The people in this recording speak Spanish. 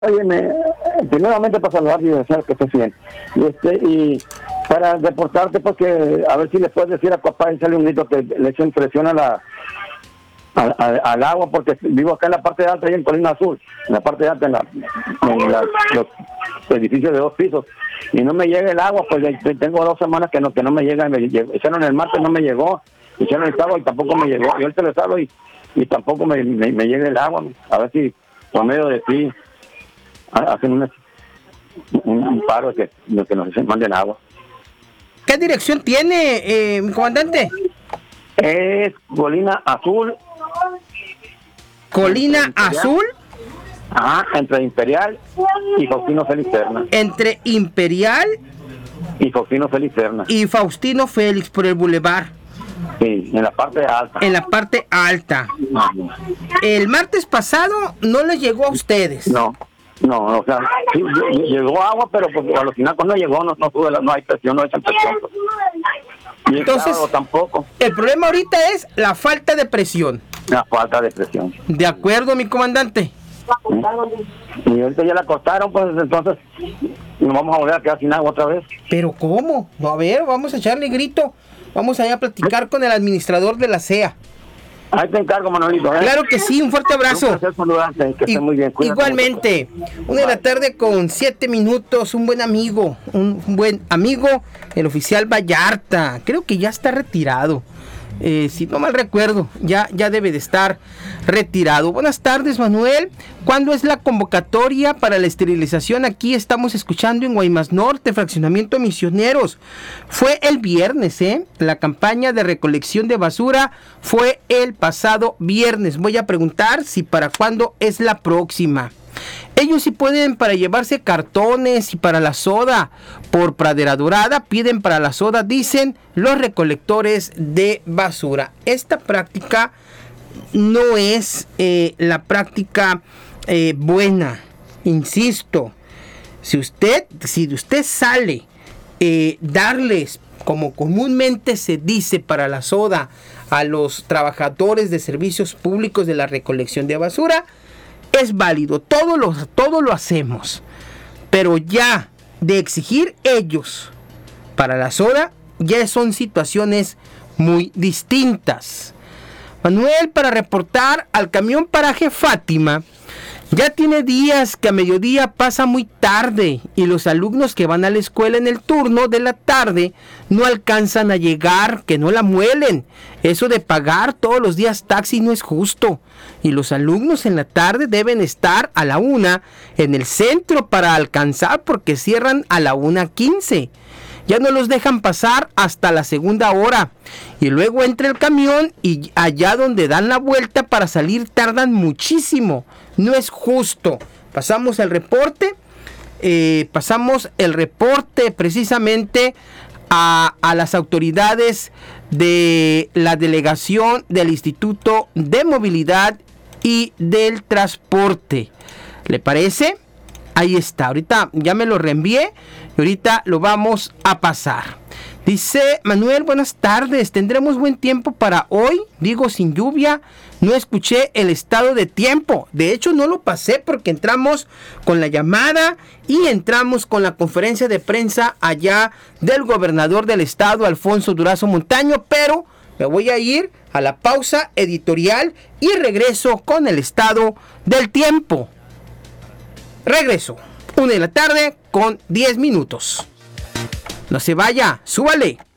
Oye, primeramente para saludar y desear que estés bien. Y para reportarte, porque a ver si le puedes decir a papá y sale un grito que le echen presión al agua, porque vivo acá en la parte alta y en Colina Azul, en la parte alta, los edificios de 2 pisos, y no me llega el agua. Pues tengo 2 semanas que no me llega. Echaron el martes, no me llegó, echaron el sábado y tampoco me llegó, y ahorita le salgo y tampoco me llega el agua. A ver si por medio de ti hacen un paro de que nos manden agua. ¿Qué dirección tiene, mi comandante? Es Colina Azul. ¿Colina Azul? Ajá, entre Imperial y Faustino Félix Serna. Entre Imperial y Faustino Félix Serna. Y Faustino Félix, por el bulevar. Sí, en la parte alta. En la parte alta. El martes pasado no les llegó a ustedes. No, o sea, sí, llegó agua, pero pues, a los finacos no llegó, no hay presión, no echan presión. Y entonces, tampoco. El problema ahorita es la falta de presión. La falta de presión. De acuerdo, mi comandante. Y ahorita ya la cortaron, pues entonces nos vamos a volver a quedar sin agua otra vez. ¿Pero cómo? No, a ver, vamos a echarle grito. Vamos allá a platicar con el administrador de la CEA. Ahí te encargo, Manuelito. Claro que sí, un fuerte abrazo. Un placer saludarte, que estés muy bien. Cuídate. Igualmente, 1:00 con 7 minutos, un buen amigo, el oficial Vallarta, creo que ya está retirado. Si no mal recuerdo, ya debe de estar retirado. Buenas tardes, Manuel. ¿Cuándo es la convocatoria para la esterilización? Aquí estamos escuchando en Guaymas Norte, fraccionamiento Misioneros. Fue el viernes, La campaña de recolección de basura fue el pasado viernes. Voy a preguntar si para cuándo es la próxima. Ellos sí pueden para llevarse cartones y para la soda. Por Pradera Dorada piden para la soda, dicen los recolectores de basura. Esta práctica no es la práctica buena. Insisto, si usted sale darles, como comúnmente se dice para la soda, a los trabajadores de servicios públicos de la recolección de basura, es válido, todo lo hacemos, pero ya de exigir ellos para la soda, ya son situaciones muy distintas. Manuel, para reportar al camión Paraje Fátima, ya tiene días que a mediodía pasa muy tarde y los alumnos que van a la escuela en el turno de la tarde no alcanzan a llegar, que no la muelen. Eso de pagar todos los días taxi no es justo. Y los alumnos en la tarde deben estar a la 1 en el centro para alcanzar, porque cierran a la 1:15. Ya no los dejan pasar hasta la segunda hora. Y luego entra el camión y allá donde dan la vuelta para salir tardan muchísimo. No es justo. Pasamos el reporte precisamente a las autoridades de la delegación del Instituto de Movilidad y del Transporte. ¿Le parece? Ahí está, ahorita ya me lo reenvié y ahorita lo vamos a pasar. Dice Manuel, buenas tardes, ¿tendremos buen tiempo para hoy? Digo, sin lluvia. No escuché el estado de tiempo. De hecho, no lo pasé porque entramos con la llamada y entramos con la conferencia de prensa allá del gobernador del estado, Alfonso Durazo Montaño, pero me voy a ir a la pausa editorial y regreso con el estado del tiempo. Regreso, 1:00 con 10 minutos. No se vaya, súbale.